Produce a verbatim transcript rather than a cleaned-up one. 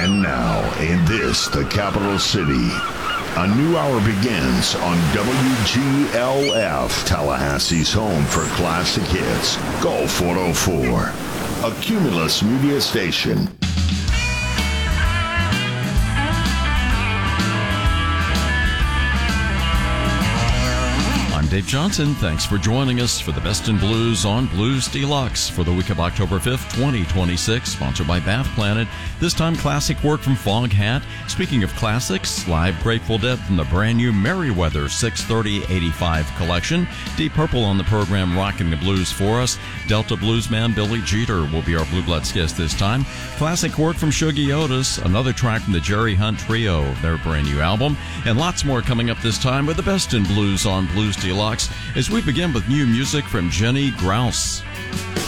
And now, in this, the capital city, a new hour begins on W G L F, Tallahassee's home for classic hits, Golf four oh four, a Cumulus media station. I'm Dave Johnson. Thanks for joining us for the Best in Blues on Blues Deluxe for the week of October fifth, twenty twenty-six, sponsored by Bath Planet. This time, classic work from Foghat. Speaking of classics, live Grateful Dead from the brand new Merriweather six thirty eighty-five collection. Deep Purple on the program, rocking the blues for us. Delta bluesman Billy Jeter will be our Blue Bloods guest this time. Classic work from Shuggie Otis, another track from the Jerry Hunt Trio, their brand new album, and lots more coming up this time with the Best in Blues on Blues Deluxe as we begin with new music from Jenny Grouse.